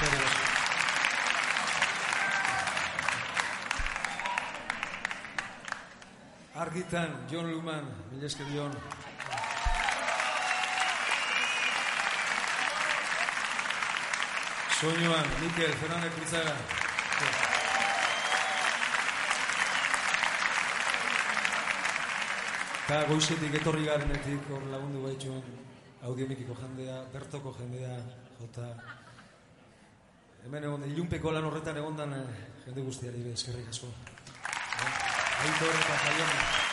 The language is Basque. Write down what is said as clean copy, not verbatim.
Argitan, Jon Luman, mila esker Jon. Soinuan, Mikel, Fernandez Krizaga. Eta goizetik etorri garenetik hor lagundu baitxuen Audiomikiko jendea, Bertoko jendea, jota. Hemen egon, ilunpeko lan horretan egondan jende guztiari eskerrik asko. Aitor eta Jaiona.